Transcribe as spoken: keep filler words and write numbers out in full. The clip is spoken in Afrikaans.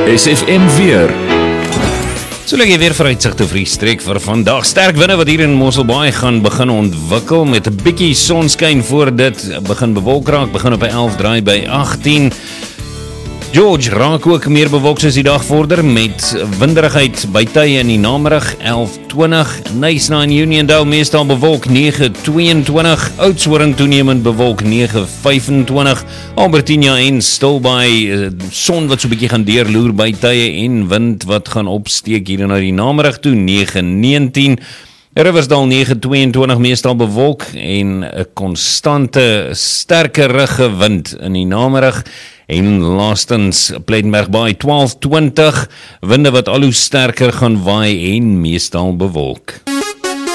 S F M weer. So lig jy weer vooruitsigte vir die streek vir vandag. Sterk winde wat hier in Mosselbaai gaan begin ontwikkel met 'n bietjie sonskyn voor dit begin bewolk raak, begin op elf draai by agttien. George raak ook meer bewolk soos die dag vorder met winderigheid by tye in die namiddag elf twintig. Knysna en Uniondale meestal bewolk negen tweeëntwintig. Oudtshoorn toenemend bewolk negen vyfentwintig. Albertina en Stilbaai son wat so 'n bietjie gaan deurloer by tye en wind wat gaan opsteek hier na die namiddag toe negen negentien. Riversdal negen tweeëntwintig meestal bewolk en 'n konstante sterkerige wind in die namiddag. En laastens Plettenberg Baai twaalf twintig, winde wat al hoe sterker gaan waai en meestal bewolk.